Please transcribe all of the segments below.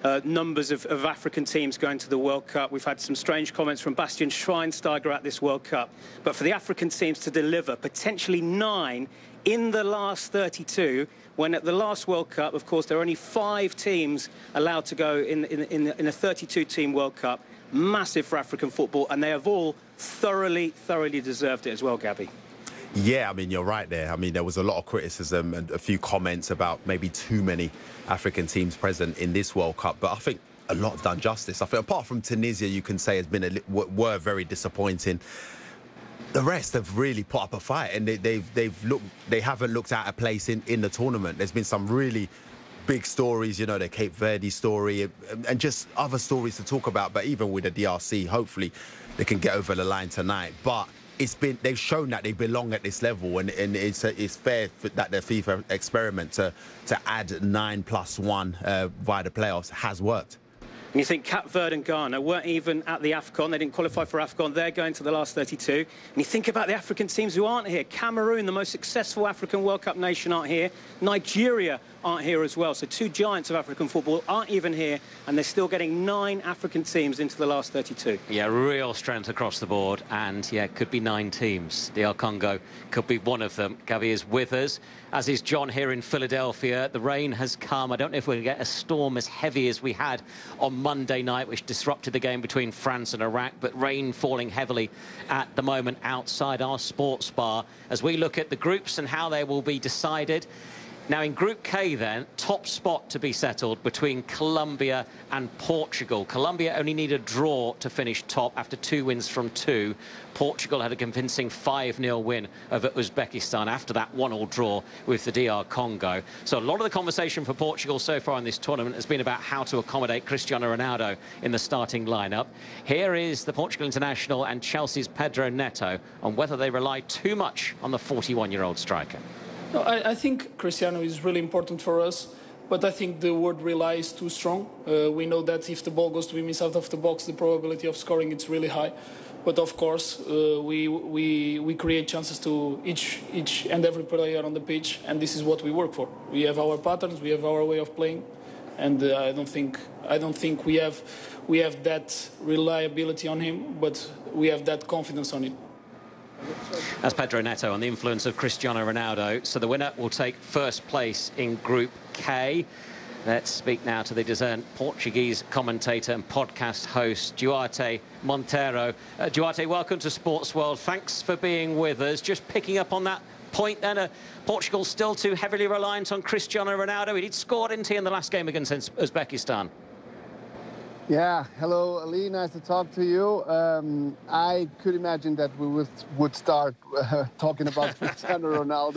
numbers of African teams going to the World Cup. We've had some strange comments from Bastian Schweinsteiger at this World Cup. But for the African teams to deliver potentially 9 in the last 32, when at the last World Cup, of course, there are only 5 teams allowed to go in a 32-team World Cup. Massive for African football, and they have all thoroughly deserved it as well, Gabby. Yeah, I mean, you're right there. I mean, there was a lot of criticism and a few comments about maybe too many African teams present in this World Cup, but I think a lot have done justice. I think apart from Tunisia, you can say has been were very disappointing. The rest have really put up a fight, and they haven't looked out of place in the tournament. There's been some really big stories, you know, the Cape Verde story and just other stories to talk about. But even with the DRC, hopefully they can get over the line tonight. But they've shown that they belong at this level, and it's fair that the FIFA experiment to add 9+1 via the playoffs has worked. And you think Cape Verde and Ghana weren't even at the AFCON. They didn't qualify for AFCON. They're going to the last 32. And you think about the African teams who aren't here. Cameroon, the most successful African World Cup nation, aren't here. Nigeria aren't here as well. So 2 giants of African football aren't even here. And they're still getting 9 African teams into the last 32. Yeah, real strength across the board. And, yeah, it could be 9 teams. DR Congo could be one of them. Gavi is with us, as is John here in Philadelphia. The rain has come. I don't know if we're going to get a storm as heavy as we had on Monday night, which disrupted the game between France and Iraq, but rain falling heavily at the moment outside our sports bar as we look at the groups and how they will be decided. Now, in Group K, then, top spot to be settled between Colombia and Portugal. Colombia only need a draw to finish top after 2 wins from 2. Portugal had a convincing 5-0 win over Uzbekistan after that 1-1 draw with the DR Congo. So a lot of the conversation for Portugal so far in this tournament has been about how to accommodate Cristiano Ronaldo in the starting lineup. Here is the Portugal international and Chelsea's Pedro Neto on whether they rely too much on the 41-year-old striker. No, I think Cristiano is really important for us, but I think the word rely is too strong. We know that if the ball goes to him inside of the box, the probability of scoring is really high. But of course, we create chances to each and every player on the pitch, and this is what we work for. We have our patterns, we have our way of playing, and I don't think we have that reliability on him, but we have that confidence on him. That's Pedro Neto on the influence of Cristiano Ronaldo. So the winner will take first place in Group K. Let's speak now to the DAZN Portuguese commentator and podcast host, Duarte Monteiro. Duarte, welcome to Sports World. Thanks for being with us. Just picking up on that point then, Portugal still too heavily reliant on Cristiano Ronaldo. He did score, didn't he, in the last game against Uzbekistan? Yeah, hello, Ali. Nice to talk to you. I could imagine that we would start talking about Cristiano Ronaldo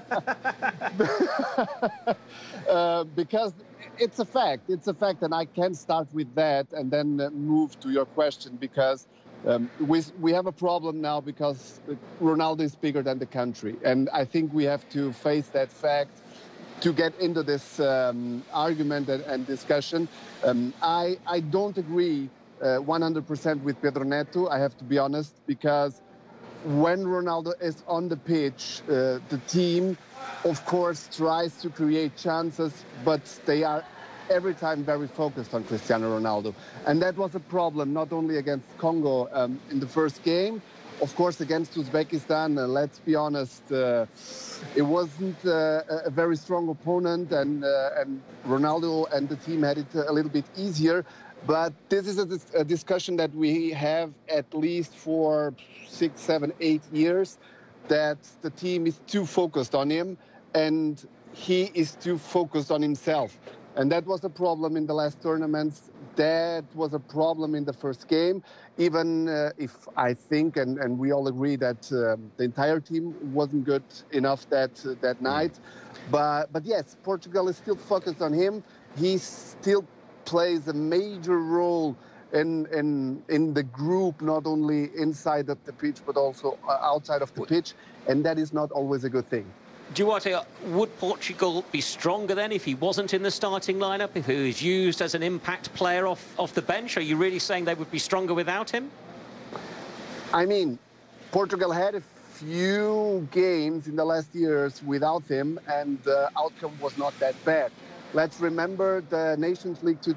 because it's a fact. It's a fact, and I can start with that and then move to your question because we have a problem now because Ronaldo is bigger than the country, and I think we have to face that fact to get into this argument and discussion. I don't agree 100% with Pedro Neto, I have to be honest, because when Ronaldo is on the pitch, the team, of course, tries to create chances, but they are every time very focused on Cristiano Ronaldo. And that was a problem, not only against Congo in the first game, of course, against Uzbekistan, let's be honest, it wasn't a very strong opponent, and Ronaldo and the team had it a little bit easier. But this is a discussion that we have at least for 6, 7, 8 years, that the team is too focused on him, and he is too focused on himself. And that was a problem in the last tournaments. That was a problem in the first game, even if I think, and we all agree that the entire team wasn't good enough that night. But yes, Portugal is still focused on him. He still plays a major role in the group, not only inside of the pitch, but also outside of the pitch. And that is not always a good thing. Duarte, would Portugal be stronger then if he wasn't in the starting lineup, if he was used as an impact player off the bench? Are you really saying they would be stronger without him? I mean, Portugal had a few games in the last years without him, and the outcome was not that bad. Let's remember the Nations League